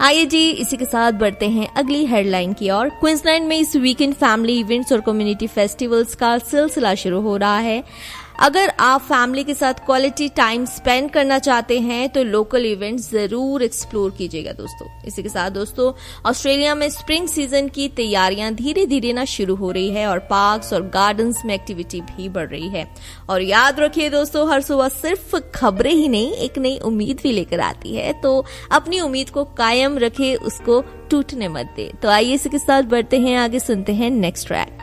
आइए जी, इसी के साथ बढ़ते हैं अगली हेडलाइन की ओर। क्वींसलैंड में इस वीकेंड फैमिली इवेंट्स और कम्युनिटी फेस्टिवल्स का सिलसिला शुरू हो रहा है। अगर आप फैमिली के साथ क्वालिटी टाइम स्पेंड करना चाहते हैं तो लोकल इवेंट्स जरूर एक्सप्लोर कीजिएगा दोस्तों। इसी के साथ दोस्तों, ऑस्ट्रेलिया में स्प्रिंग सीजन की तैयारियां धीरे धीरे ना शुरू हो रही है और पार्क्स और गार्डन्स में एक्टिविटी भी बढ़ रही है। और याद रखिए दोस्तों, हर सुबह सिर्फ खबरें ही नहीं, एक नई उम्मीद भी लेकर आती है। तो अपनी उम्मीद को कायम रखे, उसको टूटने मत दे। तो आइए इसी के साथ बढ़ते हैं आगे, सुनते हैं नेक्स्ट ट्रैक।